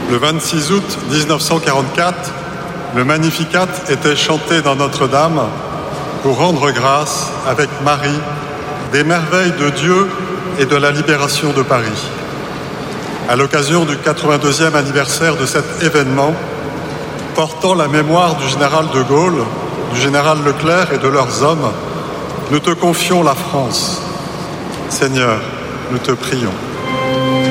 Le 26 août 1944, le Magnificat était chanté dans Notre-Dame pour rendre grâce, avec Marie, des merveilles de Dieu et de la libération de Paris. À l'occasion du 82e anniversaire de cet événement, portant la mémoire du général de Gaulle, du général Leclerc et de leurs hommes, nous te confions la France. Seigneur, nous te prions.